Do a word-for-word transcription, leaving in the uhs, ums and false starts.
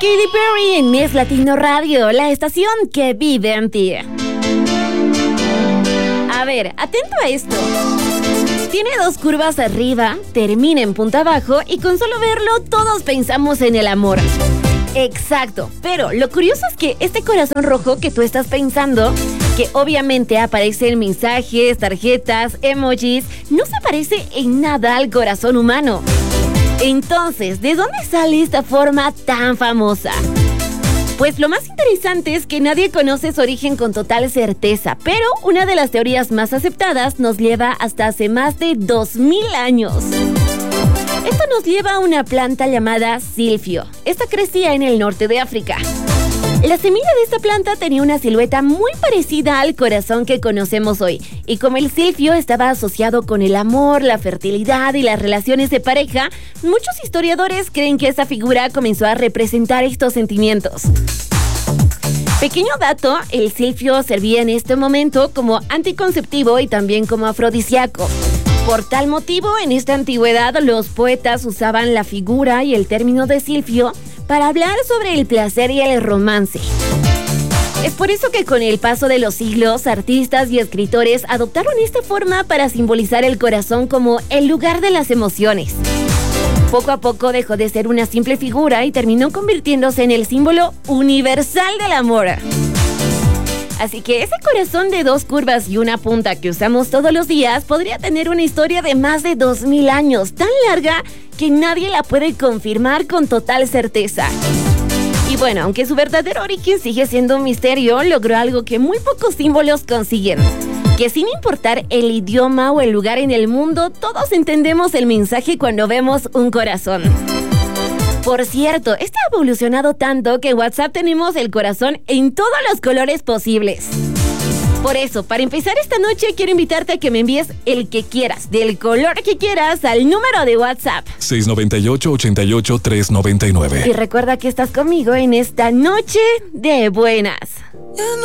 Katy Perry en Es Latino Radio, la estación que vive en ti. A ver, atento a esto. Tiene dos curvas arriba, termina en punta abajo y con solo verlo todos pensamos en el amor. Exacto, pero lo curioso es que este corazón rojo que tú estás pensando, que obviamente aparece en mensajes, tarjetas, emojis, no se parece en nada al corazón humano. Entonces, ¿de dónde sale esta forma tan famosa? Pues lo más interesante es que nadie conoce su origen con total certeza, pero una de las teorías más aceptadas nos lleva hasta hace más de dos mil años. Esto nos lleva a una planta llamada silfio. Esta crecía en el norte de África. La semilla de esta planta tenía una silueta muy parecida al corazón que conocemos hoy, y como el silfio estaba asociado con el amor, la fertilidad y las relaciones de pareja, muchos historiadores creen que esa figura comenzó a representar estos sentimientos. Pequeño dato, el silfio servía en este momento como anticonceptivo y también como afrodisíaco. Por tal motivo, en esta antigüedad, los poetas usaban la figura y el término de silfio para hablar sobre el placer y el romance. Es por eso que con el paso de los siglos, artistas y escritores adoptaron esta forma para simbolizar el corazón como el lugar de las emociones. Poco a poco dejó de ser una simple figura y terminó convirtiéndose en el símbolo universal del amor. Así que ese corazón de dos curvas y una punta que usamos todos los días podría tener una historia de más de dos mil años, tan larga que nadie la puede confirmar con total certeza. Y bueno, aunque su verdadero origen sigue siendo un misterio, logró algo que muy pocos símbolos consiguen: que sin importar el idioma o el lugar en el mundo, todos entendemos el mensaje cuando vemos un corazón. Por cierto, este ha evolucionado tanto que en WhatsApp tenemos el corazón en todos los colores posibles. Por eso, para empezar esta noche, quiero invitarte a que me envíes el que quieras, del color que quieras, al número de WhatsApp seis nueve ocho, ocho ocho, tres nueve nueve. Y recuerda que estás conmigo en esta noche de buenas.